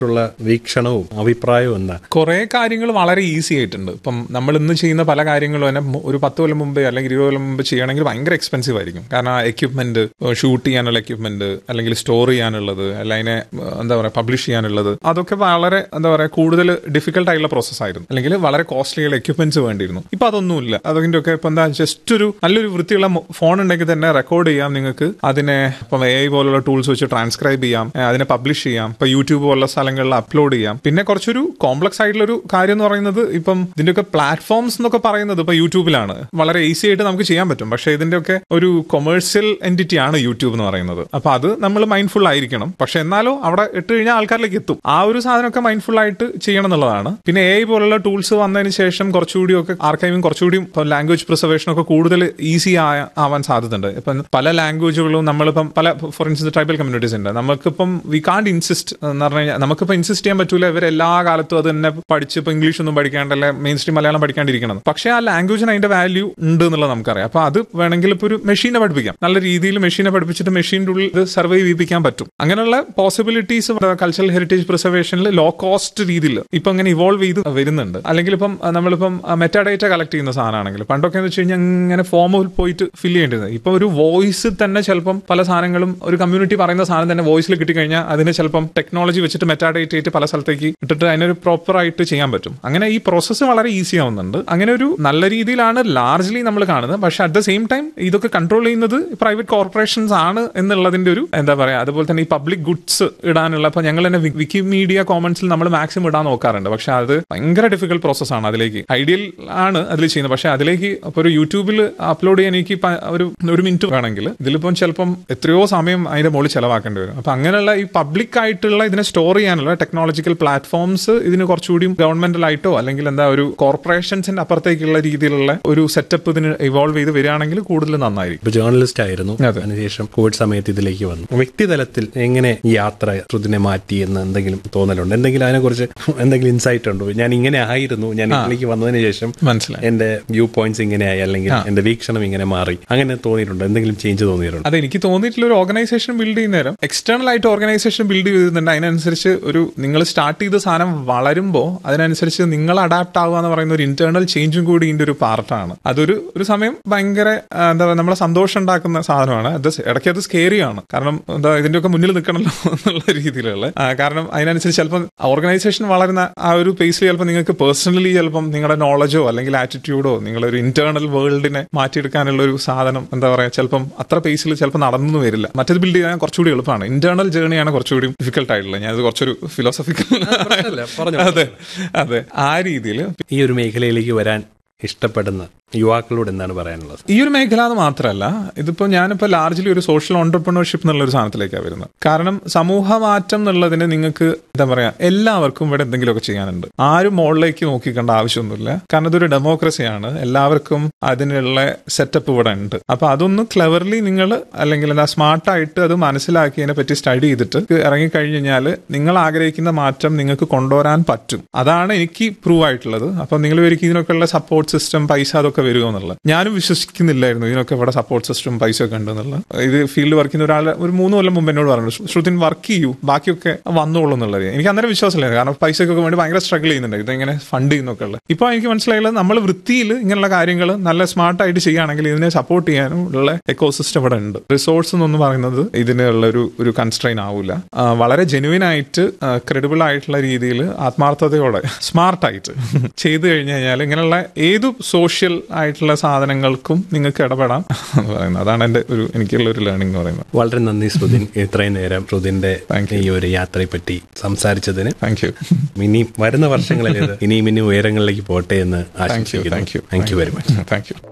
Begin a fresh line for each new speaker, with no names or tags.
ഉള്ള വീക്ഷണവും അഭിപ്രായവും എന്താ?
കുറെ കാര്യങ്ങൾ വളരെ ഈസി ആയിട്ടുണ്ട്. ഇപ്പം നമ്മൾ ഇന്ന് ചെയ്യുന്ന പല കാര്യങ്ങളും തന്നെ ഒരു 10 കൊല്ലം മുമ്പ് അല്ലെങ്കിൽ 20 കൊല്ലം മുമ്പ് ചെയ്യണമെങ്കിൽ ഭയങ്കര എക്സ്പെൻസീവ് ആയിരിക്കും. കാരണം എക്യുപ്മെന്റ്, ഷൂട്ട് ചെയ്യാനുള്ള എക്യുപ്മെന്റ്, അല്ലെങ്കിൽ സ്റ്റോർ ചെയ്യാനുള്ളത്, അല്ല അതിനെ എന്താ പറയുക പബ്ലിഷ് ചെയ്യാനുള്ളത്, അതൊക്കെ വളരെ എന്താ പറയുക കൂടുതൽ ഡിഫിക്കൽട്ട് ആയിട്ടുള്ള പ്രോസസ് ആയിരുന്നു, അല്ലെങ്കിൽ വളരെ കോസ്റ്റ്ലി ആയിട്ടുള്ള എക്യുപ്മെന്റ്സ് വേണ്ടിയിരുന്നു. ഇപ്പൊ അതൊന്നുമില്ല. അതിന്റെ ഒക്കെ ഇപ്പൊ എന്താ ജസ്റ്റ് ഒരു നല്ലൊരു വൃത്തിയുള്ള ഫോൺ ഉണ്ടെങ്കിൽ തന്നെ റെക്കോർഡ് ചെയ്യാം നിങ്ങൾക്ക്. അതിനെ ഇപ്പം AI പോലുള്ള ടൂൾസ് വെച്ച് ട്രാൻസ്ക്രൈബ് ചെയ്യാം, അതിനെ പബ്ലിഷ് ചെയ്യാം, ഇപ്പൊ യൂട്യൂബ് പോലുള്ള സ്ഥലങ്ങളിൽ അപ്ലോഡ് ചെയ്യാം. പിന്നെ കുറച്ചൊരു കോംപ്ലക്സ് ആയിട്ടുള്ള ഒരു കാര്യം എന്ന് പറയുന്നത് ഇപ്പം ഇതിന്റെയൊക്കെ പ്ലാറ്റ്ഫോംസ് എന്നൊക്കെ പറയുന്നത് ഇപ്പൊ യൂട്യൂബിലാണ് വളരെ ഈസി ആയിട്ട് നമുക്ക് ചെയ്യാൻ പറ്റും. പക്ഷെ ഇതിന്റെയൊക്കെ ഒരു കൊമേഴ്സ്യൽ എൻറ്റിറ്റി ആണ് യൂട്യൂബ് എന്ന് പറയുന്നത്. അപ്പൊ അത് നമ്മൾ മൈൻഡ്ഫുൾ ആയിരിക്കണം. പക്ഷെ എന്നാലും അവിടെ ഇട്ട് കഴിഞ്ഞാൽ ആൾക്കാരിലേക്ക് എത്തും. ആ ഒരു സാധനമൊക്കെ മൈൻഡ്ഫുൾ ആയിട്ട് ചെയ്യണം എന്നുള്ളതാണ്. പിന്നെ AI പോലുള്ള ടൂൾസ് വന്നതിന് ശേഷം കുറച്ചുകൂടി ഒക്കെ ആർക്കൈവിംഗ് കുറച്ചുകൂടി ലാംഗ്വേജ് പ്രിസർവേഷൻ ഒക്കെ കൂടുതൽ ഈസി ആവാൻ സാധ്യതയുണ്ട്. ഇപ്പം പല ലാംഗ്വേജുകളും നമ്മളിപ്പം പല ഫോർ ഇൻസ്റ്റൻസ് ട്രൈബൽ കമ്മ്യൂണിറ്റീസ് ഉണ്ട്. നമുക്കിപ്പം വി കാണ്ട് ഇൻസിസ്റ്റ് എന്ന് പറഞ്ഞു കഴിഞ്ഞാൽ നമുക്കിപ്പോൾ ഇൻസിസ്റ്റ് ചെയ്യാൻ പറ്റൂല ഇവർ എല്ലാ കാലത്തും അത് തന്നെ പഠിച്ച് ഇപ്പൊ ഇംഗ്ലീഷ് ഒന്നും പഠിക്കാണ്ടല്ലേ മെയിൻ സ്ട്രീം മലയാളം പഠിക്കാണ്ടിരിക്കണം. പക്ഷേ ആ ലാംഗ്വേജിന് അതിന്റെ വാല്യൂ ഉണ്ട് എന്നുള്ളത് നമുക്കറിയാം. അപ്പൊ അത് വേണമെങ്കിൽ ഇപ്പൊ ഒരു മെഷീനെ പഠിപ്പിക്കാം, നല്ല രീതിയിൽ മെഷീനെ പഠിപ്പിച്ചിട്ട് മെഷീൻ്റെ ഉള്ളിൽ ഇത് സർവൈവ് ചെയ്യിപ്പിക്കാൻ പറ്റും. അങ്ങനെയുള്ള possibilities cultural heritage പ്രിസർവേഷനിൽ low cost രീതിയിൽ ഇപ്പൊ അങ്ങനെ ഇവോൾവ് ചെയ്ത് വരുന്നുണ്ട്. അല്ലെങ്കിൽ ഇപ്പം നമ്മളിപ്പം മെറ്റാഡേറ്റ കളക്ട് ചെയ്യുന്ന സാധനമാണെങ്കിൽ പണ്ടൊക്കെ എന്ന് വെച്ച് കഴിഞ്ഞാൽ ഇങ്ങനെ ഫോമിൽ പോയിട്ട് ഫില്ല് ചെയ്യേണ്ടത്. ഇപ്പൊ ഒരു വോയിസ് തന്നെ ചിലപ്പം പല സാധനങ്ങളും ഒരു കമ്മ്യൂണിറ്റി പറയുന്ന സാധനം തന്നെ വോയിസിൽ കിട്ടിക്കഴിഞ്ഞാൽ അതിന് ചിലപ്പം ടെക്നോളജി വെച്ചിട്ട് മെറ്റാഡേറ്റ ആയിട്ട് പല സ്ഥലത്തേക്ക് ഇട്ടിട്ട് അതിനൊരു പ്രോപ്പർ ആയിട്ട് ചെയ്യാൻ പറ്റും. അങ്ങനെ ഈ പ്രോസസ്സ് വളരെ ഈസി ആവുന്നുണ്ട്. അങ്ങനെ ഒരു നല്ല രീതിയിലാണ് ലാർജ്ലി നമ്മൾ കാണുന്നത്. പക്ഷെ അറ്റ് ദ സെയിം ടൈം ഇതൊക്കെ കൺട്രോൾ ചെയ്യുന്നത് പ്രൈവറ്റ് കോർപ്പറേഷൻസ് ആണ് എന്നുള്ളതിന്റെ ഒരു എന്താ പറയാ. അതുപോലെ തന്നെ ഈ പബ്ലിക് ഗുഡ്സ് ഇടാനുള്ള ഇപ്പൊ ഞങ്ങൾ തന്നെ വിക്കിമീഡിയ കോമൺസിൽ നമ്മൾ മാക്സിമം ഇടാൻ നോക്കാറുണ്ട്. പക്ഷെ അത് ഭയങ്കര ഡിഫിക്കൽട്ട് പ്രോസസ് ആണ്. അതിലേക്ക് ഐഡിയൽ ആണ് അതിൽ ചെയ്യുന്നത്. പക്ഷെ അതിലേക്ക് ഇപ്പൊ ഒരു യൂട്യൂബിൽ അപ്ലോഡ് ചെയ്യാൻ എനിക്ക് ഒരു മിനിറ്റ് വേണമെങ്കിൽ ഇതിലിപ്പം ചിലപ്പം എത്രയോ സമയം അതിന്റെ മുകളിൽ ചെലവാക്കേണ്ടി വരും. അപ്പൊ അങ്ങനെയുള്ള ഈ പബ്ലിക് ആയിട്ടുള്ള ഇതിനെ സ്റ്റോർ ചെയ്യാനുള്ള ടെക്നോളജിക്കൽ പ്ലാറ്റ്ഫോംസ് ഇതിന് കുറച്ചുകൂടി ഗവൺമെന്റൽ ആയിട്ടോ അല്ലെങ്കിൽ എന്താ ഒരു കോർപ്പറേഷൻസിന്റെ അപ്പുറത്തേക്കുള്ള രീതിയിലുള്ള ഒരു സെറ്റപ്പ് ഇതിന് ഇവോൾവ് ചെയ്ത് വരികയാണെങ്കിൽ കൂടുതൽ നന്നായിരിക്കും.
ഇപ്പൊ ജേർണലിസ്റ്റ് ആയിരുന്നു, അതിനുശേഷം കോവിഡ് സമയത്ത് ഇതിലേക്ക് വന്നു. വ്യക്തിതലത്തിൽ എങ്ങനെ ഈ യാത്ര ഇതിനെ മാറ്റി എന്ന് എന്തെങ്കിലും തോന്നലുണ്ട്? എന്തെങ്കിലും അതിനെക്കുറിച്ച് എന്തെങ്കിലും ഇൻസൈറ്റ് ഉണ്ടോ? ഞാൻ ഇങ്ങനെ ആയിരുന്നു, ഞാൻ ഇതിലേക്ക് വന്നതിന് ശേഷം മനസ്സിലായി എന്റെ വ്യൂ പോയിന്റ്സ് ഇങ്ങനെയായി, അല്ലെങ്കിൽ എന്റെ വീക്ഷണം ഇങ്ങനെ മാറി, അങ്ങനെ തോന്നിയിട്ടുണ്ട്? എന്തെങ്കിലും ചേഞ്ച് തോന്നിയിട്ടുണ്ട്?
അത് എനിക്ക് തോന്നിയിട്ടുള്ള ഒരു ഓർഗനൈസേഷൻ ബിൽഡ് ചെയ്യുന്ന നേരം എക്സ്റ്റേണൽ ആയിട്ട് ഓർഗനൈസേഷൻ ബിൽഡ് ചെയ്തിട്ടുണ്ട്. അതിനനുസരിച്ച് ഒരു നിങ്ങൾ സ്റ്റാർട്ട് ചെയ്ത സാധനം വളരുമ്പോൾ അതിനനുസരിച്ച് നിങ്ങൾ അഡാപ്റ്റ് ആവുക എന്ന് പറയുന്ന ഒരു ഇന്റേണൽ ചേഞ്ചും കൂടി ഇതിന്റെ ഒരു പാർട്ടാണ്. അതൊരു സമയം ഭയങ്കര എന്താ നമ്മളെ സന്തോഷം ഉണ്ടാക്കുന്ന സാധനമാണ്. ഇടയ്ക്ക് അത് സ്കേറിയാണ്. കാരണം എന്താ ഇതിന്റെയൊക്കെ മുന്നിൽ നിൽക്കണമല്ലോ എന്നുള്ള രീതിയിലുള്ള. കാരണം അതിനനുസരിച്ച് ചിലപ്പോൾ ഓർഗനൈസേഷൻ വളരുന്ന ആ ഒരു പേസിൽ ചിലപ്പോൾ നിങ്ങൾക്ക് പേഴ്സണലി ചിലപ്പം നിങ്ങളുടെ നോളജോ അല്ലെങ്കിൽ ആറ്റിറ്റ്യൂഡോ നിങ്ങളൊരു ഇന്റേണൽ വേൾഡിനെ മാറ്റിയെടുക്കാനുള്ള ഒരു സാധനം എന്താ പറയാ ചിലപ്പം അത്ര പേസിൽ ചിലപ്പോൾ നടന്നു വരില്ല. മറ്റേത് ബിൽഡ് ചെയ്യാൻ കുറച്ചുകൂടി എളുപ്പമാണ്. ഇന്റേണൽ ജേർണിയാണ് കുറച്ചുകൂടി ഡിഫിക്കൽട്ട് ആയിട്ടുള്ളത്. ഞാനത് കുറച്ചൊരു ഫിലോസഫിക്കൽ അതെ ആ രീതിയിൽ
ഈ ഒരു മേഖലയിലേക്ക് വരാൻ ഇഷ്ടപ്പെടുന്ന യുവാക്കളോട് എന്താണ് പറയാനുള്ളത്?
ഈ ഒരു മേഖല എന്ന് മാത്രമല്ല, ഇതിപ്പോ ഞാനിപ്പോ ലാർജ്ലി ഒരു സോഷ്യൽ ഓൺടർപ്രണർഷിപ്പ് എന്നുള്ള ഒരു സാധനത്തിലേക്കാണ് വരുന്നത്. കാരണം സമൂഹ മാറ്റം എന്നുള്ളതിന് നിങ്ങൾക്ക് എന്താ പറയാ എല്ലാവർക്കും ഇവിടെ എന്തെങ്കിലുമൊക്കെ ചെയ്യാനുണ്ട്. ആരും മുകളിലേക്ക് നോക്കിക്കേണ്ട ആവശ്യമൊന്നുമില്ല. കാരണം ഇതൊരു ഡെമോക്രസിയാണ്. എല്ലാവർക്കും അതിനുള്ള സെറ്റപ്പ് ഇവിടെ ഉണ്ട്. അപ്പൊ അതൊന്ന് ക്ലെവർലി നിങ്ങൾ അല്ലെങ്കിൽ എന്താ സ്മാർട്ടായിട്ട് അത് മനസ്സിലാക്കിയതിനെ പറ്റി സ്റ്റഡി ചെയ്തിട്ട് ഇറങ്ങിക്കഴിഞ്ഞു കഴിഞ്ഞാൽ നിങ്ങൾ ആഗ്രഹിക്കുന്ന മാറ്റം നിങ്ങൾക്ക് കൊണ്ടുവരാൻ പറ്റും. അതാണ് എനിക്ക് പ്രൂവ് ആയിട്ടുള്ളത്. അപ്പൊ നിങ്ങൾ ഒരിക്കലും ഇതിനൊക്കെയുള്ള സപ്പോർട്ട് സിസ്റ്റം, പൈസ അതൊക്കെ വരുമോ എന്നുള്ളത് ഞാനും വിശ്വസിക്കുന്നില്ലായിരുന്നു. ഇതിനൊക്കെ ഇവിടെ സപ്പോർട്ട് സിസ്റ്റം പൈസ ഒക്കെ ഉണ്ടെന്നുള്ളത്. ഇത് ഫീൽഡ് വർക്ക് ചെയ്യുന്ന ഒരാൾ ഒരു 3 കൊല്ലം മുമ്പ് എന്നോട് പറഞ്ഞു, ശ്രുതിൻ വർക്ക് ചെയ്യൂ, ബാക്കിയൊക്കെ വന്നോളൂ എന്നുള്ളത്. എനിക്ക് അന്നേരം വിശ്വാസമില്ലായിരുന്നു. കാരണം പൈസക്കൊക്കെ വേണ്ടി ഭയങ്കര സ്ട്രഗിൾ ചെയ്യുന്നുണ്ട് ഇതെങ്ങനെ ഫണ്ട് ചെയ്യുന്നൊക്കെ ഉള്ളത്. ഇപ്പൊ എനിക്ക് മനസ്സിലായുള്ളത് നമ്മൾ വൃത്തിയിൽ ഇങ്ങനെയുള്ള കാര്യങ്ങൾ നല്ല സ്മാർട്ടായിട്ട് ചെയ്യുകയാണെങ്കിൽ ഇതിനെ സപ്പോർട്ട് ചെയ്യാനും ഉള്ള എക്കോസിസ്റ്റം ഇവിടെ ഉണ്ട്. റിസോഴ്സ് എന്ന് പറയുന്നത് ഇതിനുള്ള ഒരു കൺസ്ട്രെയിൻ ആവില്ല. വളരെ ജെന്യുവൻ ആയിട്ട് ക്രെഡിബിൾ ആയിട്ടുള്ള രീതിയിൽ ആത്മാർത്ഥതയോടെ സ്മാർട്ടായിട്ട് ചെയ്തു കഴിഞ്ഞു കഴിഞ്ഞാൽ ഇങ്ങനെയുള്ള ഏതു സോഷ്യൽ ആയിട്ടുള്ള സാധനങ്ങൾക്കും നിങ്ങൾക്ക് ഇടപെടാം എന്ന് പറയുന്നത്. അതാണ് എനിക്കുള്ള ഒരു ലേണിംഗ് എന്ന് പറയുന്നത്.
വളരെ നന്ദി ശ്രുതിൻ, ഇത്രയും നേരം ശ്രുതിന്റെ ഈ ഒരു യാത്രയെ പറ്റി സംസാരിച്ചതിന്.
Thank you.
ഇനി വരുന്ന വർഷങ്ങളിൽ ഇനിയും ഉയരങ്ങളിലേക്ക് പോട്ടെ എന്ന് ആശംസിക്കുന്നു.
Thank you very much. Thank you.